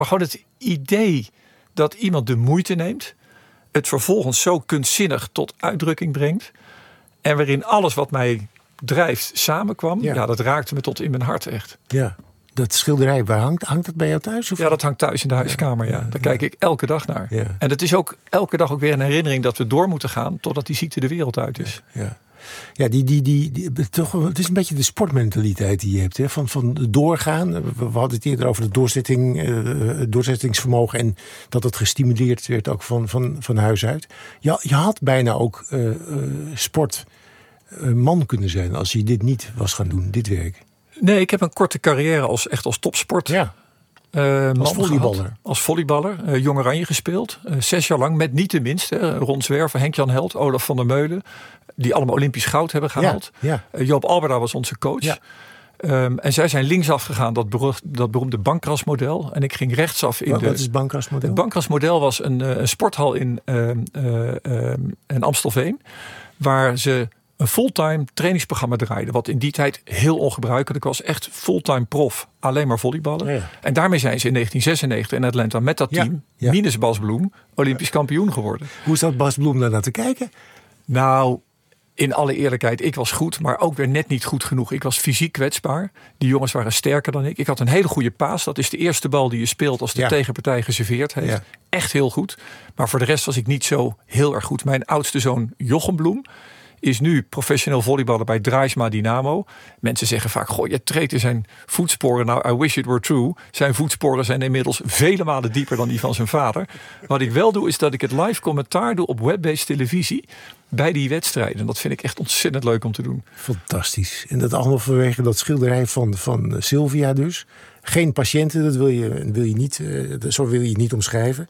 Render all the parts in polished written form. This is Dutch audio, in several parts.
Maar gewoon het idee dat iemand de moeite neemt, het vervolgens zo kunstzinnig tot uitdrukking brengt, en waarin alles wat mij drijft samenkwam, dat raakte me tot in mijn hart echt. Ja, dat schilderij, waar hangt dat bij jou thuis? Of? Ja, dat hangt thuis in de huiskamer, Daar kijk ik elke dag naar. Ja. En het is ook elke dag ook weer een herinnering dat we door moeten gaan totdat die ziekte de wereld uit is. Ja, toch, het is een beetje de sportmentaliteit die je hebt. Hè? Van doorgaan. We hadden het eerder over de doorzettingsvermogen. En dat het gestimuleerd werd ook van huis uit. Je had bijna ook sportman kunnen zijn als je dit niet was gaan doen, dit werk. Nee, ik heb een korte carrière als topsport. Ja. Als volleyballer. Als volleyballer. Jong Oranje gespeeld. 6 jaar lang met niet de minste. Ron Zwerver, Henk-Jan Held, Olaf van der Meulen. Die allemaal Olympisch goud hebben gehaald. Ja. Joop Alberda was onze coach. Ja. En zij zijn linksaf gegaan, dat beroemde bankrasmodel. En ik ging rechtsaf in Wat is het bankrasmodel? Het bankrasmodel was een sporthal in Amstelveen. Waar ze een fulltime trainingsprogramma draaiden. Wat in die tijd heel ongebruikelijk was. Echt fulltime prof. Alleen maar volleyballen. Ja. En daarmee zijn ze in 1996 in Atlanta met dat team, minus Bas Bloem, Olympisch kampioen geworden. Hoe is dat Bas Bloem daar naar te kijken? Nou, in alle eerlijkheid, ik was goed, maar ook weer net niet goed genoeg. Ik was fysiek kwetsbaar. Die jongens waren sterker dan ik. Ik had een hele goede paas. Dat is de eerste bal die je speelt als de tegenpartij geserveerd heeft. Ja. Echt heel goed. Maar voor de rest was ik niet zo heel erg goed. Mijn oudste zoon Jochem Bloem is nu professioneel volleyballer bij Draaisma Dynamo. Mensen zeggen vaak, goh, je treedt in zijn voetsporen. Nou, I wish it were true. Zijn voetsporen zijn inmiddels vele malen dieper dan die van zijn vader. Wat ik wel doe, is dat ik het live commentaar doe op web-based televisie bij die wedstrijden. Dat vind ik echt ontzettend leuk om te doen. Fantastisch. En dat allemaal vanwege dat schilderij van Sylvia dus. Geen patiënten, dat wil je niet, zo wil je het niet omschrijven.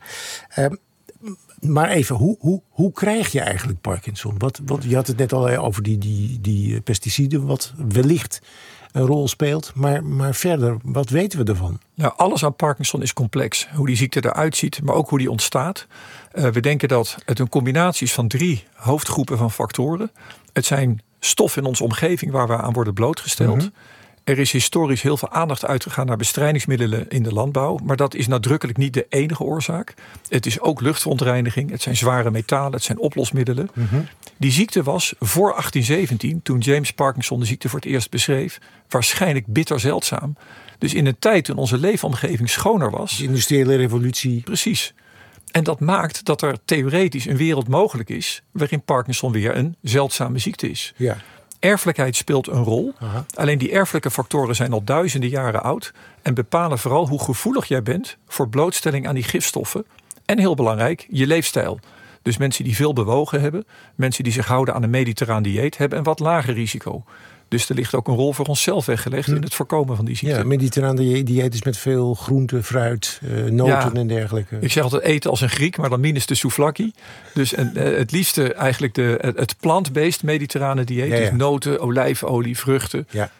Maar even, hoe krijg je eigenlijk Parkinson? Je had het net al over die pesticiden, wat wellicht een rol speelt. Maar verder, wat weten we ervan? Nou, alles aan Parkinson is complex. Hoe die ziekte eruit ziet, maar ook hoe die ontstaat. We denken dat het een combinatie is van 3 hoofdgroepen van factoren. Het zijn stoffen in onze omgeving waar we aan worden blootgesteld. Mm-hmm. Er is historisch heel veel aandacht uitgegaan naar bestrijdingsmiddelen in de landbouw. Maar dat is nadrukkelijk niet de enige oorzaak. Het is ook luchtverontreiniging. Het zijn zware metalen. Het zijn oplosmiddelen. Mm-hmm. Die ziekte was voor 1817, toen James Parkinson de ziekte voor het eerst beschreef, waarschijnlijk bitter zeldzaam. Dus in een tijd toen onze leefomgeving schoner was. De industriële revolutie. Precies. En dat maakt dat er theoretisch een wereld mogelijk is waarin Parkinson weer een zeldzame ziekte is. Ja. Erfelijkheid speelt een rol. Aha. Alleen die erfelijke factoren zijn al duizenden jaren oud en bepalen vooral hoe gevoelig jij bent voor blootstelling aan die gifstoffen. En heel belangrijk, je leefstijl. Dus mensen die veel bewogen hebben, mensen die zich houden aan een mediterraan dieet, hebben een wat lager risico. Dus er ligt ook een rol voor onszelf weggelegd in het voorkomen van die ziekte. Ja, mediterraan dieet is met veel groente, fruit, noten en dergelijke. Ik zeg altijd eten als een Griek, maar dan minus de souvlaki. Dus het liefste eigenlijk het plant-based mediterrane dieet. Ja, ja. Dus noten, olijfolie, vruchten. Ja.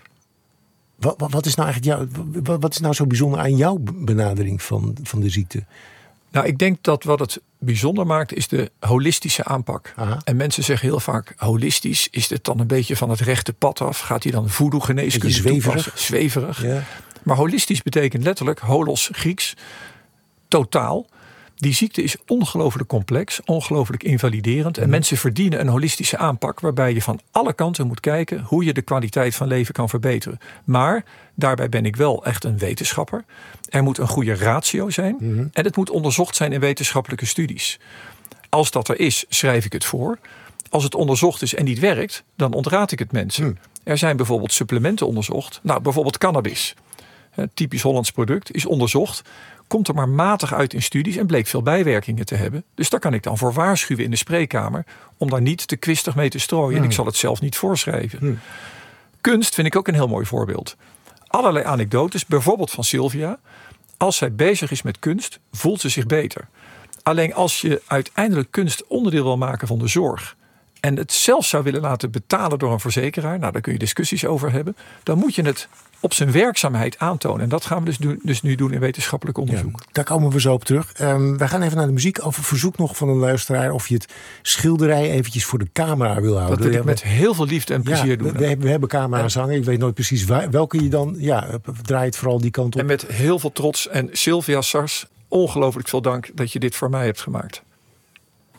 Wat is nou eigenlijk wat is nou zo bijzonder aan jouw benadering van de ziekte? Nou, ik denk dat wat het bijzonder maakt is de holistische aanpak. Aha. En mensen zeggen heel vaak, holistisch, is dit dan een beetje van het rechte pad af? Gaat hij dan voodoo-geneeskunde toepassen? Zweverig. Ja. Maar holistisch betekent letterlijk, holos Grieks, totaal. Die ziekte is ongelooflijk complex, ongelooflijk invaliderend. En mensen verdienen een holistische aanpak waarbij je van alle kanten moet kijken hoe je de kwaliteit van leven kan verbeteren. Maar daarbij ben ik wel echt een wetenschapper. Er moet een goede ratio zijn en het moet onderzocht zijn in wetenschappelijke studies. Als dat er is, schrijf ik het voor. Als het onderzocht is en niet werkt, dan ontraad ik het mensen. Er zijn bijvoorbeeld supplementen onderzocht. Nou, bijvoorbeeld cannabis. Een typisch Hollands product is onderzocht. Komt er maar matig uit in studies en bleek veel bijwerkingen te hebben. Dus daar kan ik dan voor waarschuwen in de spreekkamer om daar niet te kwistig mee te strooien. En ik zal het zelf niet voorschrijven. Kunst vind ik ook een heel mooi voorbeeld. Allerlei anekdotes, bijvoorbeeld van Sylvia. Als zij bezig is met kunst, voelt ze zich beter. Alleen als je uiteindelijk kunst onderdeel wil maken van de zorg en het zelfs zou willen laten betalen door een verzekeraar, nou, daar kun je discussies over hebben, dan moet je het op zijn werkzaamheid aantonen. En dat gaan we dus nu doen in wetenschappelijk onderzoek. Ja, daar komen we zo op terug. We gaan even naar de muziek. Over verzoek nog van een luisteraar of je het schilderij eventjes voor de camera wil houden. Dat wil ik met heel veel liefde en plezier doen. We hebben camera's hangen. Ik weet nooit precies welke je dan... Ja, draai het vooral die kant op. En met heel veel trots. En Sylvia Sars, ongelooflijk veel dank dat je dit voor mij hebt gemaakt.